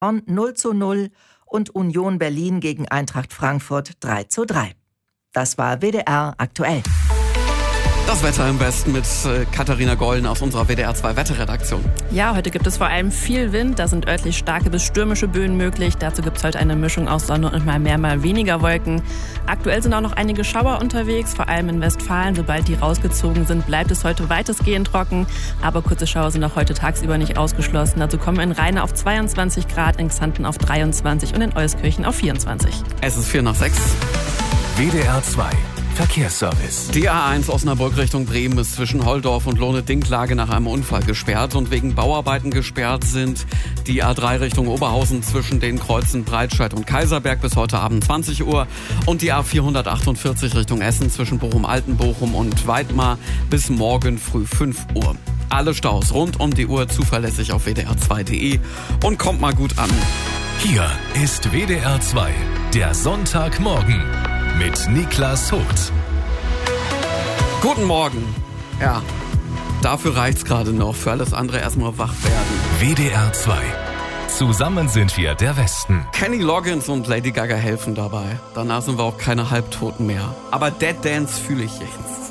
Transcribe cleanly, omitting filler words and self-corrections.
0:0 und Union Berlin gegen Eintracht Frankfurt 3:3. Das war WDR aktuell. Das Wetter im Westen mit Katharina Gollen aus unserer WDR 2 Wetterredaktion. Ja, heute gibt es vor allem viel Wind. Da sind örtlich starke bis stürmische Böen möglich. Dazu gibt es heute eine Mischung aus Sonne und mal mehr, mal weniger Wolken. Aktuell sind auch noch einige Schauer unterwegs, vor allem in Westfalen. Sobald die rausgezogen sind, bleibt es heute weitestgehend trocken. Aber kurze Schauer sind auch heute tagsüber nicht ausgeschlossen. Dazu kommen in Rheine auf 22 Grad, in Xanten auf 23 und in Euskirchen auf 24. Es ist 5:04. WDR 2 Verkehrsservice. Die A1 Osnabrück Richtung Bremen ist zwischen Holdorf und Lohne-Dinklage nach einem Unfall gesperrt und wegen Bauarbeiten gesperrt sind die A3 Richtung Oberhausen zwischen den Kreuzen Breitscheid und Kaiserberg bis heute Abend 20 Uhr und die A448 Richtung Essen zwischen Bochum-Altenbochum und Weidmar bis morgen früh 5 Uhr. Alle Staus rund um die Uhr zuverlässig auf wdr2.de und kommt mal gut an. Hier ist WDR 2, der Sonntagmorgen mit Niklas Huth. Guten Morgen. Ja, dafür reicht's gerade noch. Für alles andere erstmal wach werden. WDR 2. Zusammen sind wir der Westen. Kenny Loggins und Lady Gaga helfen dabei. Danach sind wir auch keine Halbtoten mehr. Aber Dead Dance fühle ich jetzt.